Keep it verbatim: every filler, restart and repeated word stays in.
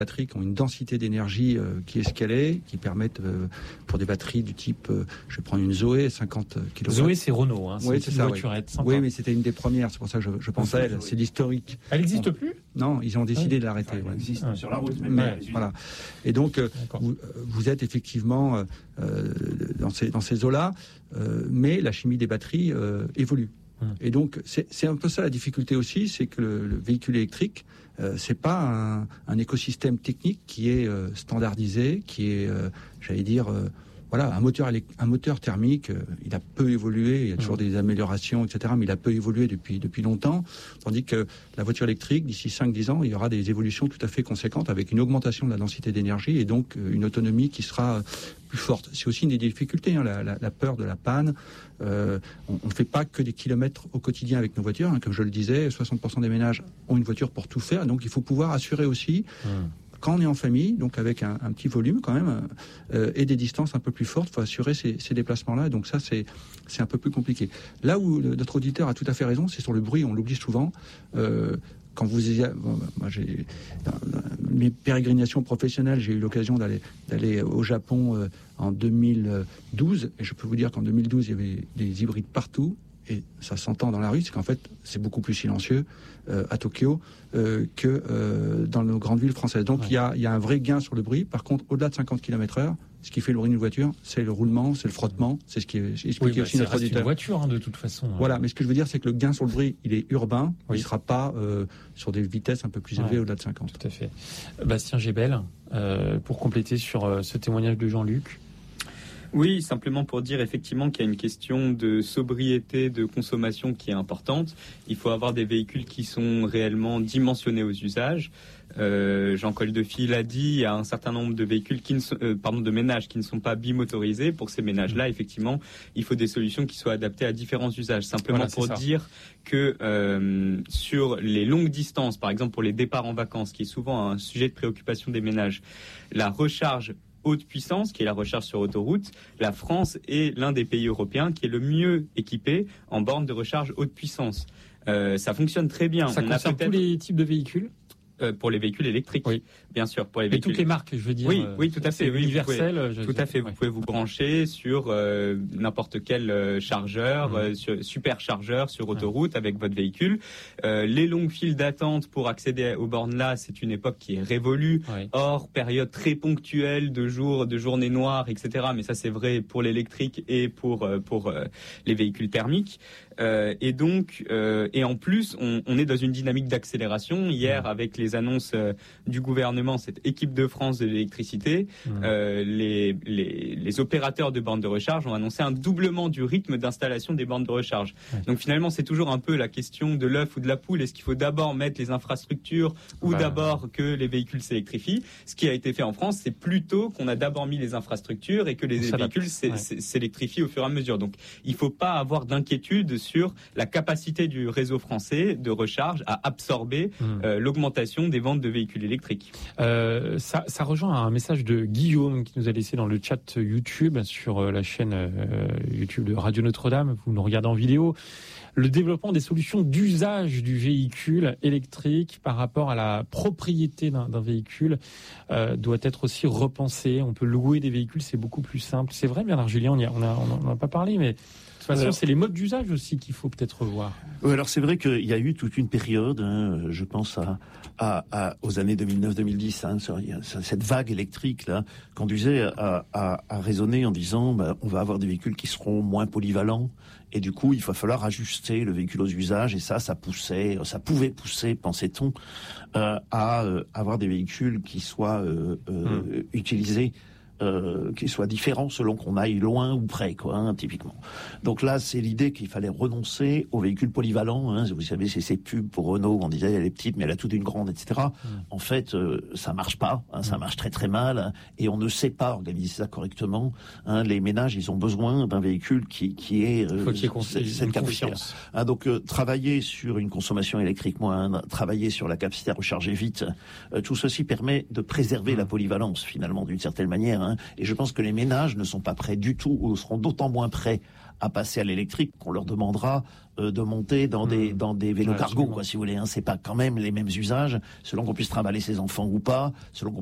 batteries qui ont une densité d'énergie euh, qui est ce qu'elle est, qui permettent, euh, pour des batteries du type, euh, je vais prendre une Zoé, cinquante kilowatts. Zoé, c'est Renault, hein, c'est, oui, une c'est ça, voiturette. Oui. oui, mais c'était une des premières, c'est pour ça que je, je pense à elle, c'est l'historique. Elle n'existe bon. plus ? Non, ils ont décidé oui. de l'arrêter. Enfin, elle ouais. existe ah. sur la route, mais, mais voilà. Et donc, euh, vous, vous êtes effectivement euh, dans ces, dans ces eaux-là, euh, mais la chimie des batteries euh, évolue. Et donc, c'est, c'est un peu ça la difficulté aussi, c'est que le, le véhicule électrique, euh, c'est pas un, un écosystème technique qui est euh, standardisé, qui est, euh, j'allais dire, euh, voilà, un moteur, un moteur thermique, euh, il a peu évolué, il y a toujours mmh. des améliorations, et cetera, mais il a peu évolué depuis depuis longtemps, tandis que la voiture électrique, d'ici cinq à dix ans, il y aura des évolutions tout à fait conséquentes, avec une augmentation de la densité d'énergie et donc euh, une autonomie qui sera plus forte. C'est aussi une des difficultés, hein, la, la, la peur de la panne. Euh, on ne fait pas que des kilomètres au quotidien avec nos voitures, hein, comme je le disais, soixante pour cent des ménages ont une voiture pour tout faire, donc il faut pouvoir assurer aussi, mmh. quand on est en famille, donc avec un, un petit volume quand même, euh, et des distances un peu plus fortes, il faut assurer ces, ces déplacements-là, donc ça c'est, c'est un peu plus compliqué. Là où le, notre auditeur a tout à fait raison, c'est sur le bruit, on l'oublie souvent. Euh, Quand vous, bon, moi j'ai dans, dans mes pérégrinations professionnelles, j'ai eu l'occasion d'aller d'aller au Japon euh, en deux mille douze, et je peux vous dire qu'en deux mille douze il y avait des hybrides partout, et ça s'entend dans la rue, c'est qu'en fait c'est beaucoup plus silencieux euh, à Tokyo euh, que euh, dans nos grandes villes françaises. Donc il ouais. y a il y a un vrai gain sur le bruit. Par contre, au-delà de cinquante kilomètres heure, ce qui fait le bruit d'une voiture, c'est le roulement, c'est le frottement, c'est ce qui est expliqué oui, bah, aussi notre auditeur. C'est une voiture, hein, de toute façon. Voilà, mais ce que je veux dire, c'est que le gain sur le bruit, il est urbain, oui. il ne sera pas euh, sur des vitesses un peu plus élevées ouais, au-delà de cinquante. Tout à fait. Bastien Gébel, euh, pour compléter sur euh, ce témoignage de Jean-Luc. Oui, simplement pour dire effectivement qu'il y a une question de sobriété de consommation qui est importante. Il faut avoir des véhicules qui sont réellement dimensionnés aux usages. Euh, Jean Coldefi l'a dit, il y a un certain nombre de véhicules qui ne sont, euh, pardon, de ménages qui ne sont pas bimotorisés. Pour ces ménages-là, effectivement, il faut des solutions qui soient adaptées à différents usages. Simplement voilà, pour ça. dire que euh, sur les longues distances, par exemple pour les départs en vacances, qui est souvent un sujet de préoccupation des ménages, la recharge haute puissance, qui est la recharge sur autoroute, la France est l'un des pays européens qui est le mieux équipé en bornes de recharge haute puissance. Euh, ça fonctionne très bien. Ça On concerne a peut-être... tous les types de véhicules ? Euh, pour les véhicules électriques, oui. bien sûr. Pour les Et véhicules... toutes les marques, je veux dire. Oui, oui, tout à fait. Oui, universel. Pouvez, je tout à fait. Ouais. Vous pouvez vous brancher sur euh, n'importe quel euh, chargeur, mmh. euh, sur, super chargeur sur autoroute ouais. avec votre véhicule. Euh, les longues files d'attente pour accéder aux bornes là, c'est une époque qui est révolue. Ouais. Or, période très ponctuelle de jours, de journées noires, et cetera. Mais ça, c'est vrai pour l'électrique et pour euh, pour euh, les véhicules thermiques. Euh, et donc, euh, et en plus, on, on est dans une dynamique d'accélération. Hier, mmh. avec les annonces euh, du gouvernement, cette équipe de France de l'électricité, mmh. euh, les, les, les opérateurs de bornes de recharge ont annoncé un doublement du rythme d'installation des bornes de recharge. Mmh. Donc finalement, c'est toujours un peu la question de l'œuf ou de la poule. Est-ce qu'il faut d'abord mettre les infrastructures ou bah, d'abord que les véhicules s'électrifient ? Ce qui a été fait en France, c'est plutôt qu'on a d'abord mis les infrastructures et que les véhicules ouais. s'électrifient au fur et à mesure. Donc il ne faut pas avoir d'inquiétude sur la capacité du réseau français de recharge à absorber mmh. euh, l'augmentation des ventes de véhicules électriques. Euh, ça, ça rejoint un message de Guillaume qui nous a laissé dans le chat YouTube sur la chaîne euh, YouTube de Radio Notre-Dame. Vous nous regardez en vidéo. Le développement des solutions d'usage du véhicule électrique par rapport à la propriété d'un, d'un véhicule euh, doit être aussi repensé. On peut louer des véhicules, c'est beaucoup plus simple. C'est vrai, Bernard Julien, on n'y a, on a, on a pas parlé, mais de toute façon, alors, c'est les modes d'usage aussi qu'il faut peut-être revoir. Oui, alors c'est vrai qu'il y a eu toute une période, hein, je pense à, à, à aux années deux mille neuf deux mille dix, hein, cette vague électrique là conduisait à, à, à raisonner en disant bah, on va avoir des véhicules qui seront moins polyvalents. Et du coup, il va falloir ajuster le véhicule aux usages. Et ça, ça poussait, ça pouvait pousser, pensait-on, euh, à euh, avoir des véhicules qui soient euh, euh, mmh. utilisés, euh, qui soient différents selon qu'on aille loin ou près, quoi, hein, typiquement. Donc là, c'est l'idée qu'il fallait renoncer aux véhicules polyvalents. Hein. Vous savez, c'est ces pubs pour Renault, on disait elle est petite, mais elle a toute une grande, et cetera. Mmh. En fait, euh, ça marche pas. Hein, mmh. Ça marche très très mal, hein, et on ne sait pas organiser ça correctement. Hein. Les ménages, ils ont besoin d'un véhicule qui qui est euh, cette, cette capacité. Hein, donc euh, travailler sur une consommation électrique moindre, travailler sur la capacité à recharger vite, euh, tout ceci permet de préserver mmh. la polyvalence finalement d'une certaine manière. Hein. Hein. Et je pense que les ménages ne sont pas prêts du tout, ou seront d'autant moins prêts à passer à l'électrique qu'on leur demandera euh, de monter dans mmh. des dans des vélos ouais, cargo, quoi, si vous voulez. Hein. C'est pas quand même les mêmes usages, selon qu'on puisse trimballer ses enfants ou pas, selon qu'on